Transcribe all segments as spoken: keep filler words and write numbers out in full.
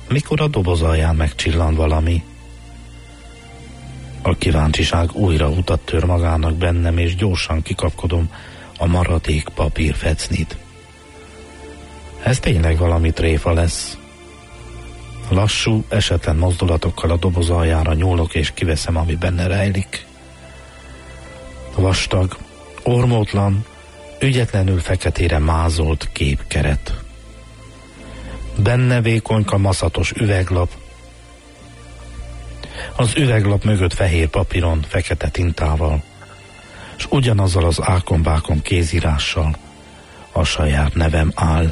mikor a doboz alján megcsillan valami. A kíváncsiság újra utat tör magának bennem, és gyorsan kikapkodom a maradék papírfecnit. Ez tényleg valami tréfa lesz. Lassú, esetlen mozdulatokkal a doboz aljára nyúlok, és kiveszem, ami benne rejlik. Vastag, ormótlan, ügyetlenül feketére mázolt képkeret. Benne vékonyka maszatos üveglap. Az üveglap mögött fehér papíron, fekete tintával, és ugyanazzal az ákombákon kézírással a saját nevem áll.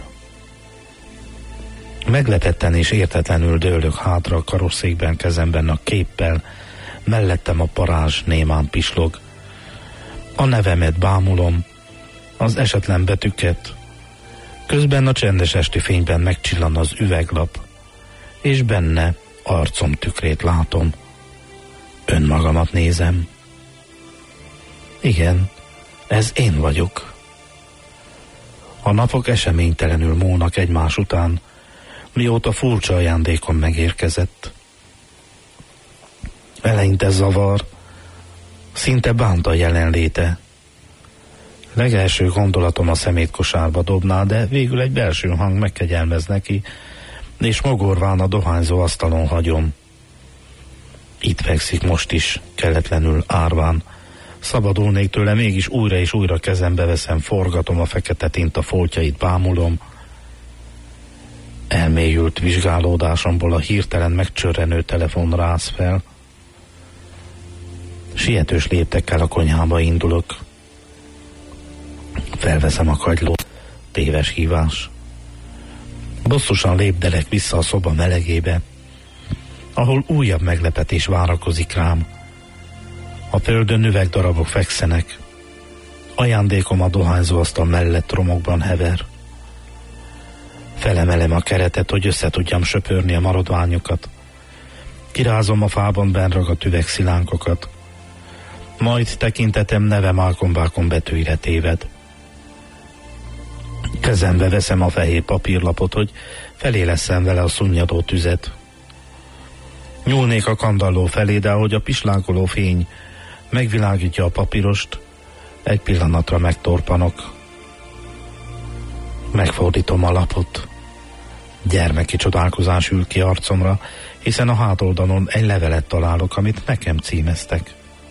Meglepetten és értetlenül dőlök hátra a karosszékben, kezemben a képpel, mellettem a parázs némán pislog. A nevemet bámulom, az esetlen betűket, közben a csendes esti fényben megcsillan az üveglap, és benne arcom tükrét látom. Önmagamat nézem. Igen, ez én vagyok. A napok eseménytelenül múlnak egymás után, mióta furcsa ajándékom megérkezett. Eleinte zavar, szinte bánt a jelenléte. Legelső gondolatom a szemétkosárba dobná, de végül egy belső hang megkegyelmez neki, és mogorván a dohányzó asztalon hagyom. Itt fekszik most is, kelletlenül árván. Szabadulnék tőle, mégis újra és újra kezembe veszem, forgatom a fekete tinta foltjait, bámulom. Elmélyült vizsgálódásomból a hirtelen megcsörrenő telefon rász fel. Sietős léptekkel a konyhába indulok. Felveszem a kagylót. Téves hívás. Bosszusan lépdelek vissza a szoba melegébe, ahol újabb meglepetés várakozik rám. A földön üvegdarabok fekszenek. Ajándékom a dohányzóasztal mellett romokban hever. Felemelem a keretet, hogy össze tudjam söpörni a maradványokat. Kirázom a fában benragadt üvegszilánkokat. Majd tekintetem nevem álkombákon betűire téved. Kezembe veszem a fehér papírlapot, hogy felélessem vele a szunnyadó tüzet. Nyúlnék a kandalló felé, de ahogy a pislákoló fény megvilágítja a papírost, egy pillanatra megtorpanok. Megfordítom a lapot. Gyermeki csodálkozás ül ki arcomra, hiszen a hátoldalon egy levelet találok, amit nekem címeztek.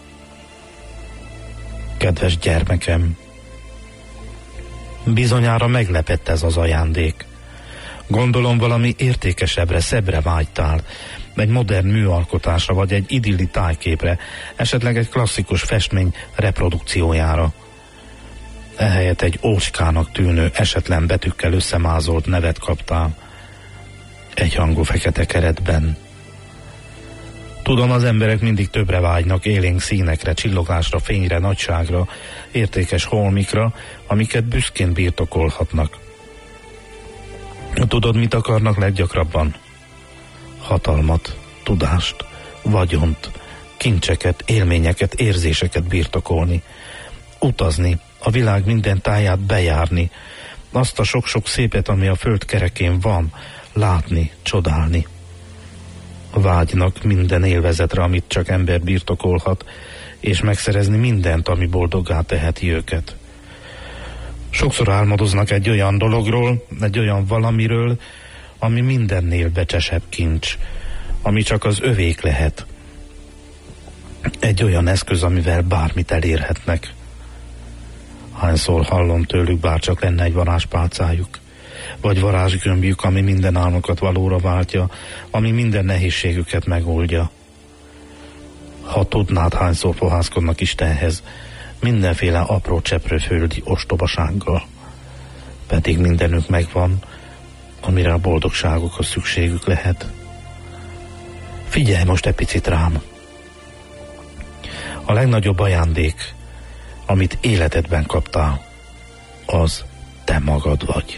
Kedves gyermekem, bizonyára meglepett ez az ajándék. Gondolom valami értékesebbre, szebbre vágytál, egy modern műalkotásra, vagy egy idilli tájképre, esetleg egy klasszikus festmény reprodukciójára. Ehelyett egy ócskának tűnő, esetlen betűkkel összemázolt nevet kaptál. Egyhangú fekete keretben. Tudom, az emberek mindig többre vágynak, élénk színekre, csillogásra, fényre, nagyságra, értékes holmikra, amiket büszkén birtokolhatnak. Tudod, mit akarnak leggyakrabban? Hatalmat, tudást, vagyont, kincseket, élményeket, érzéseket birtokolni. Utazni, a világ minden táját bejárni, azt a sok-sok szépet, ami a föld kerekén van, látni, csodálni. Vágynak minden élvezetre, amit csak ember birtokolhat, és megszerezni mindent, ami boldoggá teheti őket. Sokszor álmodoznak egy olyan dologról, egy olyan valamiről, ami mindennél becsesebb kincs, ami csak az övék lehet. Egy olyan eszköz, amivel bármit elérhetnek. Hányszor hallom tőlük, bár csak lenne egy varázspálcájuk, vagy varázsgömbjük, ami minden álmokat valóra váltja, ami minden nehézségüket megoldja. Ha tudnád, hányszor fohászkodnak Istenhez, mindenféle apró cseprőföldi ostobasággal, pedig mindenük megvan, amire a boldogságokhoz szükségük lehet. Figyelj most egy picit rám! A legnagyobb ajándék, amit életedben kaptál, az te magad vagy.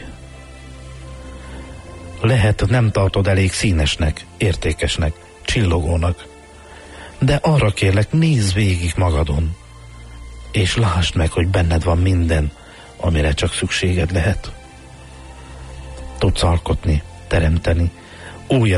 Lehet, nem tartod elég színesnek, értékesnek, csillogónak, de arra kérlek, nézz végig magadon, és lásd meg, hogy benned van minden, amire csak szükséged lehet. Tudsz alkotni, teremteni, új